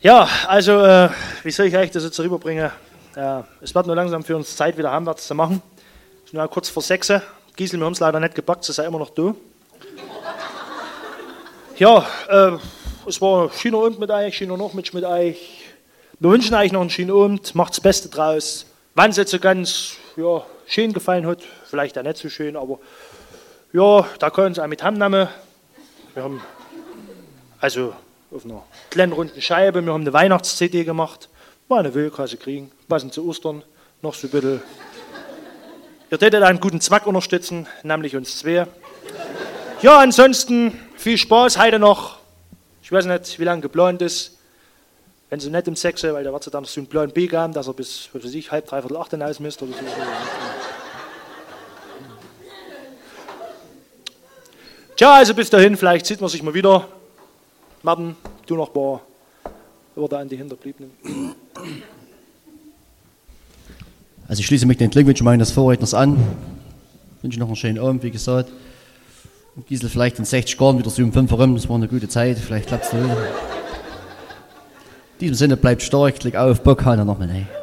Ja, also, wie soll ich euch das jetzt rüberbringen? Es wird nur langsam für uns Zeit, wieder heimwärts zu machen. Es ist nur kurz vor 6. Gisel, wir haben es leider nicht gepackt, sie sei immer noch da. Ja, es war ein schöner Abend mit euch, schöner Nachmittag mit euch. Wir wünschen euch noch einen schönen Abend, macht das Beste draus. Wenn es jetzt so ganz schön gefallen hat, vielleicht auch nicht so schön, aber ja, da können Sie auch mit heimnehmen. Wir haben also auf einer kleinen runden Scheibe, wir haben eine Weihnachts-CD gemacht, mal eine Wölkasse kriegen, passend zu Ostern, noch so ein bisschen. Ihr tätet einen guten Zweck unterstützen, nämlich uns zwei. Ja, ansonsten viel Spaß heute noch. Ich weiß nicht, wie lange geplant ist. Wenn Sie nicht um 6, weil da wird es dann noch so einen Plan B geben, dass er bis, was weiß ich, halb, dreiviertel 8 hinaus müsst oder so. Tja, also bis dahin, vielleicht sieht man sich mal wieder. Martin, du noch ein paar Worte an die Hinterbliebenen. Also ich schließe mich den Glückwünschen meines Vorredners an. Ich wünsche noch einen schönen Abend, wie gesagt. Und Gisel vielleicht in 60 Jahren wieder so um 5 herum, das war eine gute Zeit, vielleicht klappt es nicht. In diesem Sinne, bleibt stark, klick auf, Bock, halt noch mal.